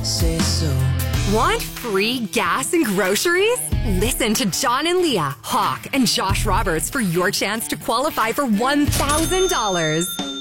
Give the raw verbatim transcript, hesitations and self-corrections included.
say so. Want free gas and groceries? Listen to John and Leah, Hawk, and Josh Roberts for your chance to qualify for one thousand dollars.